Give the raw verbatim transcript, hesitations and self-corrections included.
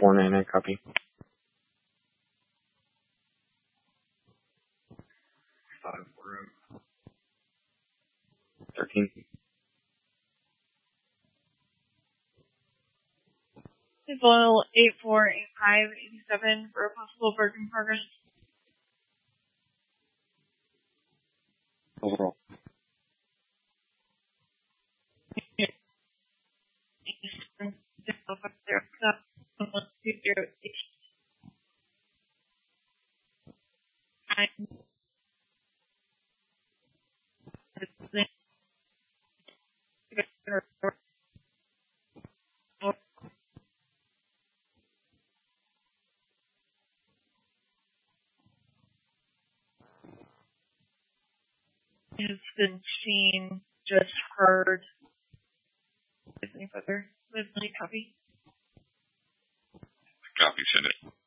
four nine nine, copy. Five room. Thirteen. Oil eight four eight five eighty seven for a possible work in progress. Overall. Has been seen, just heard. Any further? Leslie, copy. Copy, send it.